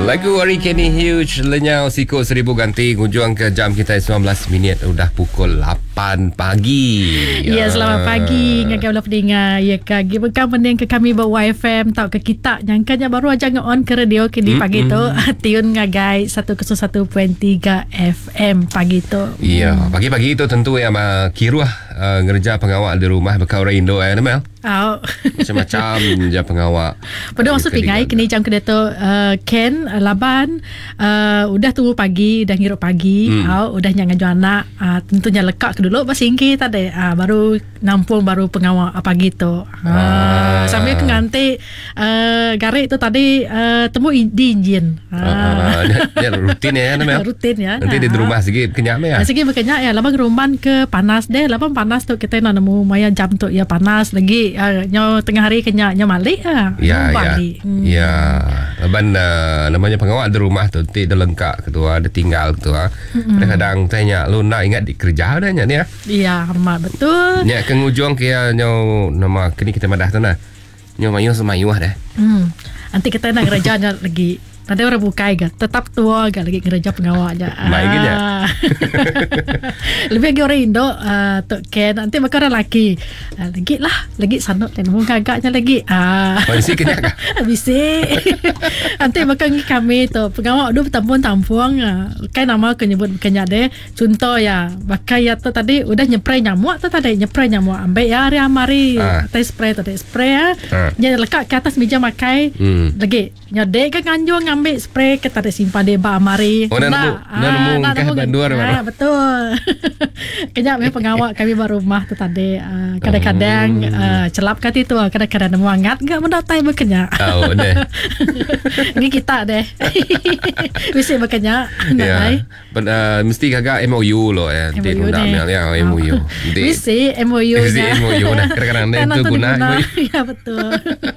Lagu hari Kenny Hughes, Lenyau Sikut 1000 ganti. Hujung ke jam kita 19 minit. Udah pukul 8 pagi. Ya, selamat pagi. Ngagam lah pendengar. Ya, kagi bukan mending ke kami bawa YFM. Tahu ke kita. Nyangkanya baru aja nge-on ke radio kini pagi tu. Tiun ngagai 101.3 FM pagi tu. Ya, pagi-pagi itu tentu yang kiruah ngerja pengawal di rumah bekau Indo Mel. Macam-macam je pengawal. Pada masa pingai kini jam kedua tu Ken Laban udah tunggu pagi, dah ngirup pagi, udah nyangan jual anak, tentunya lekak ke dulu pas singki tadi baru nampung baru pengawal pagi tu. Sambil ke nganti garik tu tadi temu di enjin. Dia rutin ya Mel. Rutin ya. Nanti di rumah sikit kenyak ya. Sikit berkenyak ya. Labang ruman ke panas deh. Labang panas tu kita nak nemu maya jam tu ya panas lagi. Nyo tengah hari kenyaknya malik ya. Laban namanya pengawal di rumah tu nanti dah lengkap ketua, ada tinggal ketua. Kadang-kadang tanya lu nak ingat di kerja dah ni ya. Iya, amat betul. Nya ke ngujung kia nyo nama kini kita madah tu nah. Nyo mayu semayuah dah. Nanti kita nak kerjanya lagi. Nanti orang bukai ke tetap tua ke lagi kerja pengawalnya. Baik ke ya. Lebih lagi orang Indo tu Ken nanti bakal orang lelaki. Lagi sanut dan agaknya lagi. Bisi kenyak kah? Bisi. Nanti bakal kami tu pengawal tu tampung-tampung kan nama ke nyebut kenyak deh. Contoh ya, bakal ya tu tadi udah nyepray nyamuk tu tadi nyepray nyamuk ambil ya hari amari. Tadi spray ya. Nya lekat ke atas meja makai. Lagi nyodek ke kanjung ambil spray ke tadi simpan dia ba amari. Nemu ke banduar baru. Betul. Kenyak memang pengawal kami baru rumah tu tadi kadang-kadang celap kat itu kadang-kadang nemu hangat enggak mendatai berkenyak. Deh. Ini kita deh. Mesti berkenyak. Ya. Mesti kagak MOU loh ya. Nanti undang ya MOU. Mesti MOU. Mesti MOU dah. Kadang-kadang itu guna MOU. Ya betul.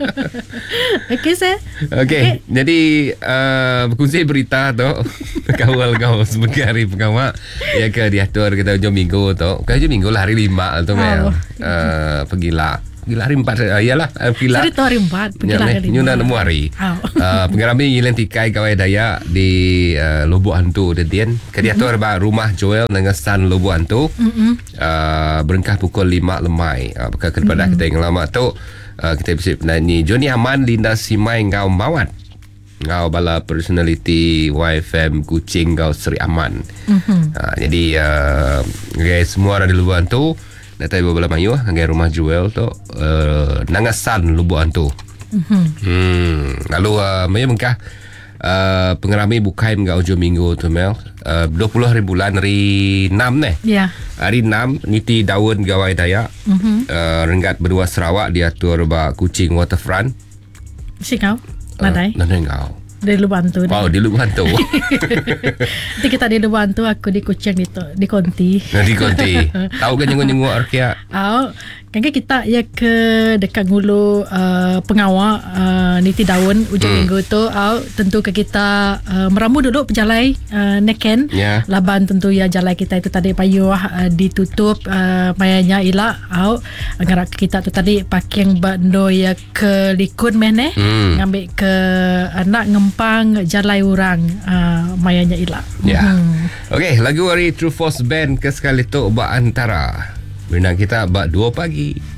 Okey saya. Okey. Jadi berkongsi berita tu kawal kau sebagai hari pengawal ya ke diatur kita hujung minggu tu hujung minggu lah hari 5 tu Mel pergilah hari 4 iyalah pergilah cerita hari 4 pergilah hari 5 nyuna nemu hari pengerami ngilen tikai kawai daya di Lubuk Hantu Dedian ke diatur rumah Joel dengan Stan Lubuk Hantu berengkah pukul 5 lemai kepada kita yang lama tu kita bisa penyanyi Joni Aman Linda Simai Ngau Mawat Ngau bala personality YFM Kucing Ngau Seri Aman. Jadi guys semua orang di Lubuk Hantu datang beberapa mayu ngai rumah Joel tu Nangasan Lubuk Hantu. Lalu mayu mengkah pengerami bukai ngau hujung minggu tu Mel 20 hari bulan hari 6 Ya. Hari 6 niti daun gawai daya Renggat berdua Sarawak diatur ba Kucing Waterfront. Si kau Nadai kau di Lubuk Hantu. Di Lubuk Hantu. Nanti kita di Lubuk Hantu, aku di Kucing di Konti. Di Konti. Tahu kan jenguk-jenguk Arkia? Kan kita ya ke dekat Ngulu pengawal niti daun ujung minggu tu tentu ke kita meramu duduk pejalai neken laban tentu ya jalai kita itu tadi payuh ditutup mayanya ilak ngarak kita tu tadi pakai bando ya ke likun meneh ngambil ke anak ngempang jalai orang mayanya ilak. Okey, lagu hari True Force Band ke sekali tu bak antara Benang kita bak 2 pagi.